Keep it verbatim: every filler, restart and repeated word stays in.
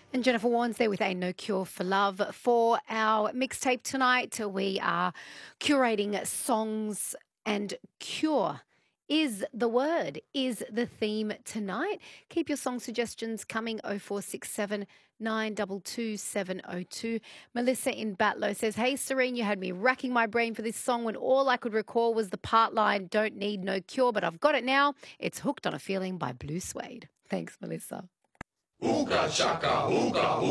And Jennifer Warnes there with Ain't No Cure for Love. For our mixtape tonight, we are curating songs, and cure is the word, is the theme tonight. Keep your song suggestions coming. oh four six seven, nine two two, seven oh two. Melissa in Batlow says, hey Serene, you had me racking my brain for this song when all I could recall was the part line, don't need no cure, but I've got it now. It's Hooked on a Feeling by Blue Suede. Thanks, Melissa. Ooga chaka, ooga, ooga.